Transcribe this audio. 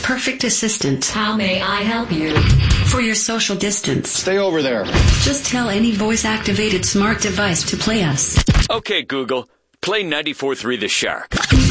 perfect assistant. How may I help you? For your social distance. Stay over there. Just tell any voice-activated smart device to play us. Okay, Google. Play 94.3 The Shark.